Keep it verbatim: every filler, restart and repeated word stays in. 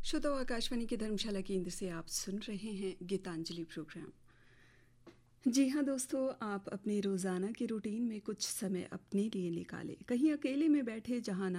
श्रोताओ, आकाशवाणी के धर्मशाला केंद्र से आप सुन रहे हैं गीतांजलि प्रोग्राम। जी हाँ दोस्तों, आप अपने रोज़ाना के रूटीन में कुछ समय अपने लिए निकालें। कहीं अकेले में बैठे जहाँ